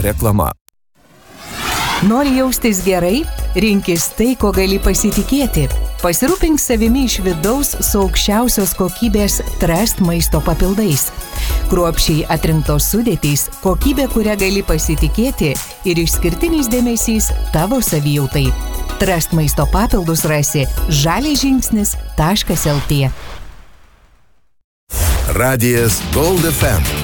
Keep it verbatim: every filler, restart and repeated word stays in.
reklama. Nori jaustis gerai? Rinkis tai, ko gali pasitikėti. Pasirūpink savimi iš vidaus su aukščiausios kokybės Trust maisto papildais. Kruopščiai atrinktos sudėtys, kokybė, kurią gali pasitikėti ir išskirtinis dėmesys tavo savijautai. Trust maisto papildus rasi žaliažingsnis taškas el tė. Radijas Gold ef em.